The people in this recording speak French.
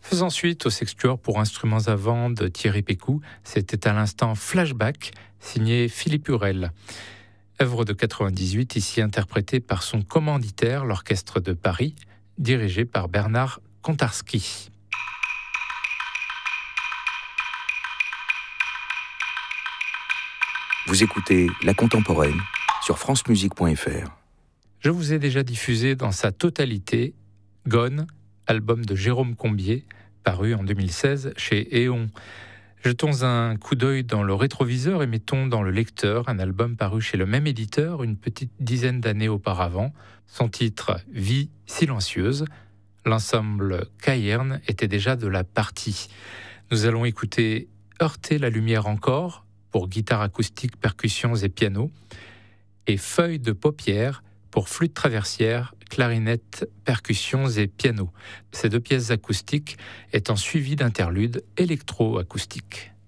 Faisant suite au Sextuor pour instruments à vent de Thierry Pécou, c'était à l'instant Flashback, signé Philippe Hurel. Œuvre de 98, ici interprétée par son commanditaire, l'Orchestre de Paris, dirigé par Bernard Kontarski. Vous écoutez La Contemporaine sur francemusique.fr. Je vous ai déjà diffusé dans sa totalité Gone, album de Jérôme Combier, paru en 2016 chez Éon. Jetons un coup d'œil dans le rétroviseur et mettons dans le lecteur un album paru chez le même éditeur une petite dizaine d'années auparavant. Son titre, Vie silencieuse. L'ensemble Caïrn était déjà de la partie. Nous allons écouter Heurter la lumière encore pour guitare acoustique, percussions et piano, et Feuilles de paupières pour flûte traversière, clarinette, percussions et piano. Ces deux pièces acoustiques étant suivies d'interludes électro-acoustiques.